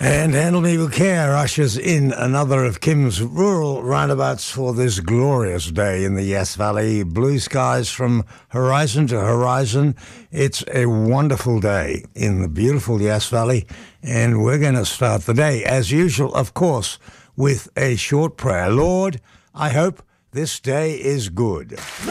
And Handle Me With Care ushers in another of Kim's rural roundabouts for this glorious day in the Yass Valley. Blue skies from horizon to horizon. It's a wonderful day in the beautiful Yass Valley, and we're going to start the day, as usual, of course, with a short prayer. Lord, I hope this day is good.